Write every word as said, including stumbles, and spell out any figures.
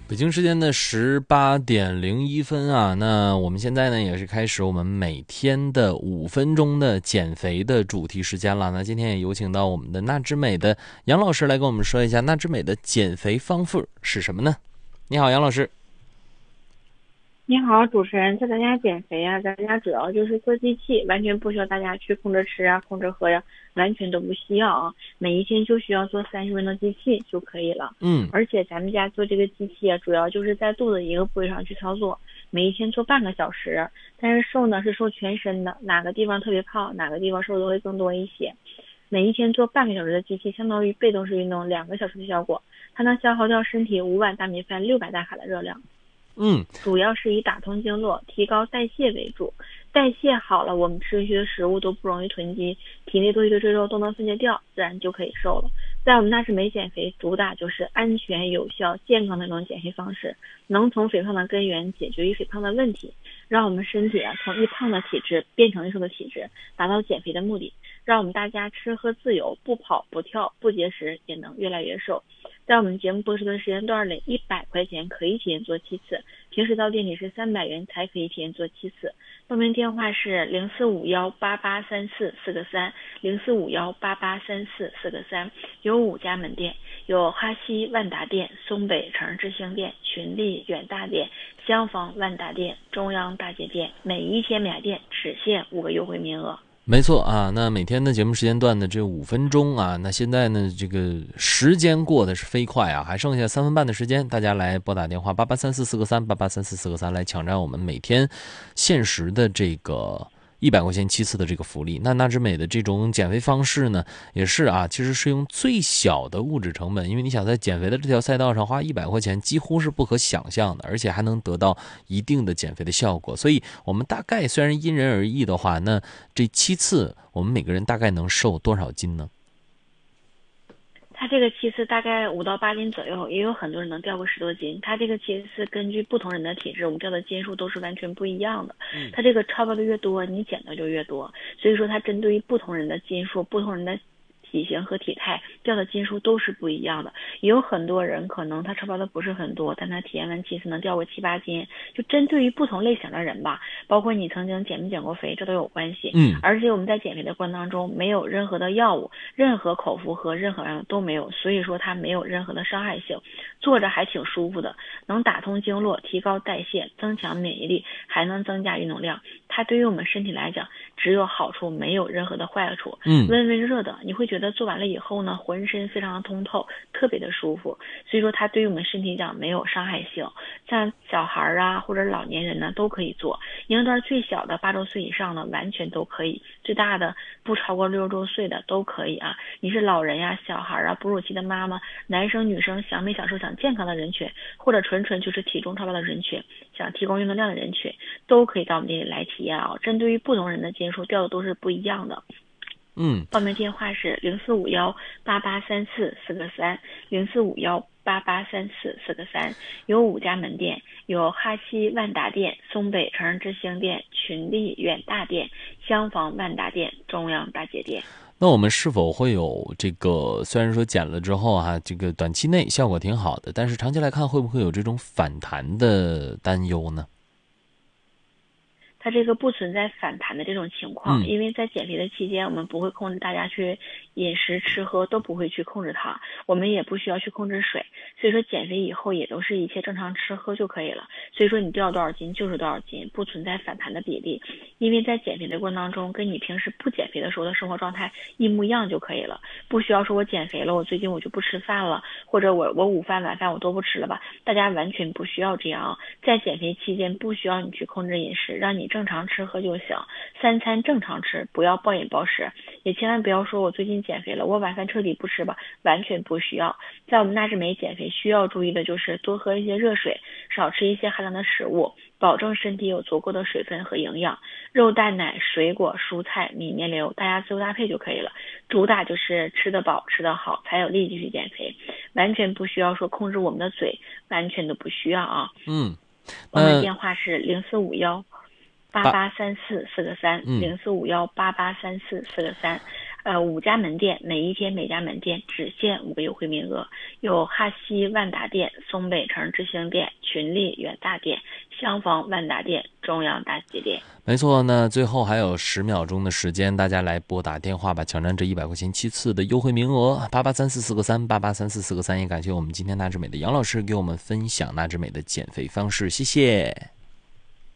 北京时间的十八点零一分啊，那我们现在呢也是开始我们每天的五分钟的减肥的主题时间了。那今天也有请到我们的纳之美的杨老师来跟我们说一下纳之美的减肥方法是什么呢？你好，杨老师。 你好，主持人，在咱家减肥啊，咱家主要就是做机器，完全不需要大家去控制吃啊、控制喝呀、完全都不需要啊。每一天就需要做三十分钟机器就可以了。 嗯， 而且咱们家做这个机器啊，主要就是在肚子一个部位上去操作，每一天做半个小时。但是瘦呢是瘦全身的，哪个地方特别胖，哪个地方瘦的会更多一些。每一天做半个小时的机器，相当于被动式运动两个小时的效果，它能消耗掉身体五碗大米饭、六百大卡的热量。 嗯， 主要是以打通经络、提高代谢为主。代谢好了，我们吃进去的食物都不容易囤积，体内多余的赘肉都能分解掉，自然就可以瘦了。在我们纳之美减肥，主打就是安全、有效、健康的一种减肥方式，能从肥胖的根源解决于肥胖的问题，让我们身体啊从易胖的体质变成易瘦的体质，达到减肥的目的。让我们大家吃喝自由，不跑不跳不节食，也能越来越瘦。在我们节目播出的时间段里，一百块钱可以体验做七次，平时到店里是三百元才可以体验做七次。报名电话是零四五幺八八三四四个三，零四五幺八八三四四个三，有五家门店，有哈西万达店、松北城之星店、群力远大店、襄坊万达店、中央大街店，每一天买店只限五个优惠名额。 没错啊，那每天的节目时间段的这五分钟啊，那现在呢这个时间过得是飞快啊，还剩下三分半的时间，大家来拨打电话八八三四四个三八八三四四个三来抢占我们每天限时的这个一百块钱七次的这个福利。那纳之美的这种减肥方式呢，也是啊，其实是用最小的物质成本，因为你想在减肥的这条赛道上花一百块钱，几乎是不可想象的，而且还能得到一定的减肥的效果。所以我们大概虽然因人而异的话，那这七次我们每个人大概能瘦多少斤呢？ 它这个七次大概五到八斤左右，也有很多人能掉个十多斤。它这个七次根据不同人的体质，我们掉的斤数都是完全不一样的。 嗯， 它这个超标的越多，你减的就越多。所以说它针对于不同人的斤数、不同人的体型和体态掉的斤数都是不一样的。也有很多人可能他超标的不是很多，但他体验完七次能掉个七八斤，就针对于不同类型的人吧，包括你曾经减没减过肥，这都有关系。 嗯， 而且我们在减肥的过程当中没有任何的药物，任何口服和任何药都没有，所以说它没有任何的伤害性，坐着还挺舒服的，能打通经络，提高代谢，增强免疫力，还能增加运动量。它对于我们身体来讲只有好处，没有任何的坏处。 嗯， 温温热的，你会觉得做完了以后呢，浑身非常的通透，特别的舒服。所以说它对于我们身体讲没有伤害性，像小孩啊或者老年人呢都可以做，年龄段最小的八周岁以上的完全都可以，最大的不超过六周岁的都可以啊。你是老人呀、小孩啊、哺乳期的妈妈、男生女生想美想瘦想健康的人群，或者纯纯就是体重超标的人群，想提供运动量的人群，都可以到我们这里来体验啊。针对于不同人的斤数掉的都是不一样的。 嗯， 报名电话是零四五幺八八三四四个三，零四五幺八八三四四个三，有五家门店，有哈西万达店、松北城之星店、群力远大店、襄坊万达店、中央大街店。 那我们是否会有这个？虽然说减了之后哈、啊，这个短期内效果挺好的，但是长期来看会不会有这种反弹的担忧呢？ 它这个不存在反弹的这种情况， 嗯， 因为在减肥的期间，我们不会控制大家去饮食吃喝，都不会去控制它，我们也不需要去控制水，所以说减肥以后也都是一切正常吃喝就可以了。所以说你掉多少斤就是多少斤，不存在反弹的比例，因为在减肥的过程当中，跟你平时不减肥的时候的生活状态一模一样就可以了，不需要说我减肥了，我最近我就不吃饭了，或者我我午饭晚饭我都不吃了吧，大家完全不需要这样。在减肥期间不需要你去控制饮食，让你正常吃喝就行，三餐正常吃，不要暴饮暴食，也千万不要说我最近减肥了，我晚饭彻底不吃吧，完全不需要。在我们纳之美减肥需要注意的就是多喝一些热水，少吃一些寒凉的食物，保证身体有足够的水分和营养，肉蛋奶水果蔬菜米面流大家自由搭配就可以了，主打就是吃得饱吃得好才有力继续减肥，完全不需要说控制我们的嘴，完全都不需要啊。 嗯， 我们那电话是零四五幺八八八三四四个三， 嗯零四五幺八八三四四个三。 呃五家门店，每一天每家门店只限五个优惠名额，有哈西万达店、松北城知行店、群力远大店、襄房万达店、中央大喜店。 没错，那最后还有十秒钟的时间，大家来拨打电话吧，抢占这一百块钱七次的优惠名额，八八三四四个三，八八三四四个三。也感谢我们今天纳智美的杨老师给我们分享纳智美的减肥方式，谢谢。